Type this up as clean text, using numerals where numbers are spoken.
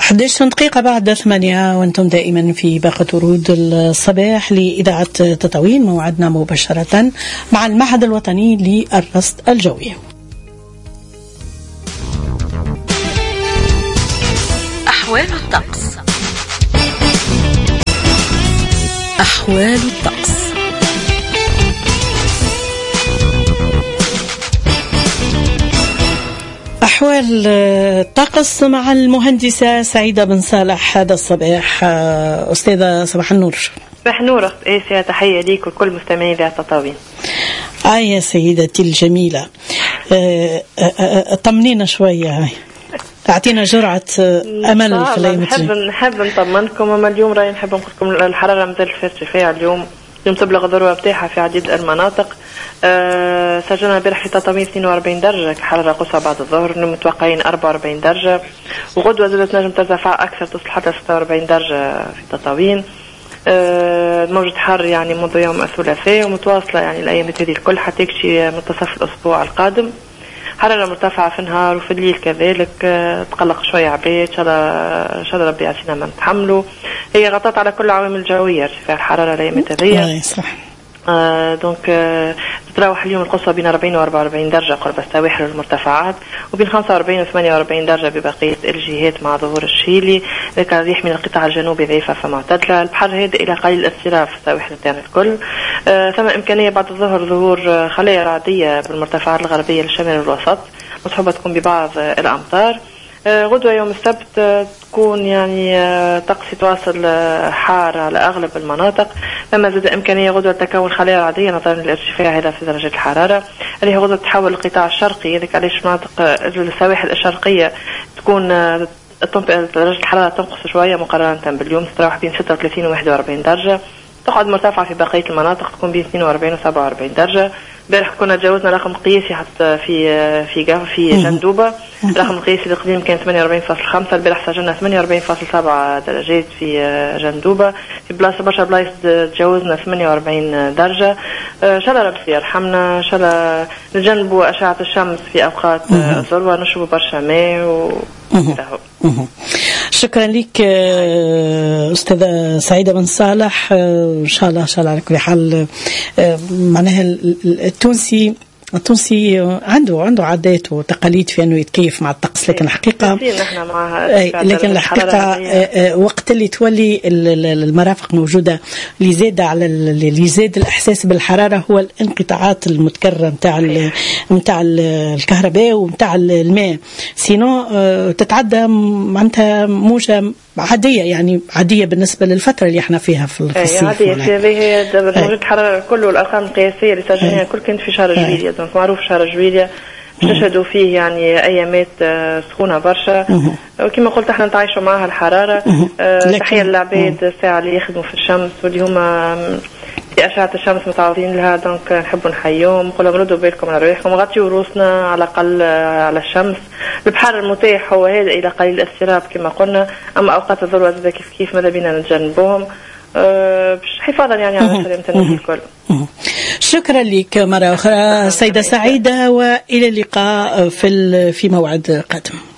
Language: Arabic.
11 دقيقة بعد 8 وانتم دائما في باقة ورود الصباح لإذاعة تطاوين. موعدنا مباشرة مع المعهد الوطني للرصد الجوي. أحوال الطقس. أحوال الطقس. أحوال الطقس مع المهندسة سعيدة بن صالح هذا الصباح. أستاذة صباح النور. صباح النور أخت إيسيا، تحية ليك وكل مستمعي إذاعة تطاوين. يا سيدتي الجميلة، طمنينا شوية، أعطينا جرعة أمل في الأيام الجاية. نحب نطمنكم، أما اليوم راي نحب نقول لكم الحرارة مازال في ارتفاع. اليوم تبلغ الذروة بتاعها في عديد المناطق. سجلنا البارح في تطاوين 42 درجة كحرارة قصوى بعد الظهر، متوقعين 44 درجة، وغدوة زادت نجم ترتفع أكثر تصل حتى 46 درجة في تطاوين. موجة حر يعني منذ يوم الثلاثاء ومتواصلة يعني الأيام هذه الكل حتى يكشي منتصف الأسبوع القادم. حرارة مرتفعة في النهار وفي الليل كذلك، تقلق شوية عباد. إن شاء الله ربي يعطينا ما نتحمله. هي غطت على كل العوامل الجوية، ارتفاع الحرارة الأيام هذه. صح. دونك تتراوح اليوم القصوى بين 40 و 44 درجة قرب السواحل والمرتفعات، وبين 45 و 48 درجة ببقية الجهات مع ظهور الشيلي. ذلك الريح من القطاع الجنوبي ضعيفة فمعتدلة. البحر هادئ إلى قليل الاضطراب في السواحل نتاعنا الكل. ثم إمكانية بعد الظهر ظهور خلايا رعدية بالمرتفعات الغربية للشمال والوسط، مصحوبة تكون ببعض الأمطار. غدوة يوم السبت تكون يعني طقس يتواصل حار على أغلب المناطق. لما زاد إمكانية غدوة تكون خلايا رعدية نظرا للارتفاع هذا في درجة الحرارة اللي هي غدوة تحول القطاع الشرقي. ذلك علاش مناطق السواحل الشرقية تكون درجة الحرارة تنقص شوية مقارنة باليوم، تتراوح بين 36 و 41 درجة. تقعد مرتفعة في بقية المناطق تكون بين 42 و 47 درجة. البارح كنا تجاوزنا رقم قياسي حتى في جندوبة. الرقم القياسي القديم كان 48.5، البارح سجلنا 48.7 درجات في جندوبة. في بلاصة برشا بلايص تجاوزنا 48 درجة. إن شاء الله ربي يرحمنا، إن شاء الله نجنبوا أشعة الشمس في أوقات الذروة، نشربوا برشا ماء شكرا لك أستاذة سعيدة بن صالح. إن شاء الله على كل حال معناها التونسي عنده عادات وتقاليد في أنه يتكيف مع الطقس، لكن الحقيقة وقت اللي تولي المرافق موجودة اللي زاد الإحساس بالحرارة هو الانقطاعات المتكررة متاع الكهرباء ومتاع الماء. سينو تتعدى معناتها موجة عادية، يعني عادية بالنسبة للفترة اللي احنا فيها في الصيف. عادية هي درجة الحرارة كله والأرقام القياسية اللي سجلناها كل كانت في شهر جويلية. دونك معروف شهر جويلية نشهدوا فيه يعني أيامات سخونة برشا، وكما قلت احنا نتعايشوا معها الحرارة. تحية للعباد الساعة اللي يخدموا في الشمس واللي هما في أشعة الشمس متعرضين لها. دونك نحب نحيوهم، نقول لهم ردوا بالكم على رواحكم، غطيوا روسنا على الأقل على الشمس. البحر المتاح هو هذا إلى قليل الاضطراب كما قلنا، أما أوقات الذروة زاد كيف ماذا بينا نتجنبوهم حفاظا يعني على سلامة الناس الكل. شكرا لك مرة أخرى سيدة سعيدة، وإلى اللقاء في موعد قادم.